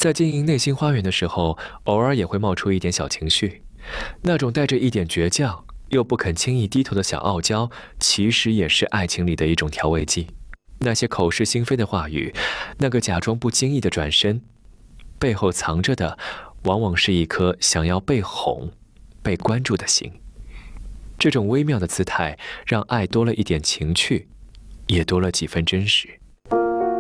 在经营内心花园的时候，偶尔也会冒出一点小情绪，那种带着一点倔强又不肯轻易低头的小傲娇，其实也是爱情里的一种调味剂。那些口是心非的话语，那个假装不经意的转身，背后藏着的，往往是一颗想要被哄、被关注的心。这种微妙的姿态，让爱多了一点情趣，也多了几分真实。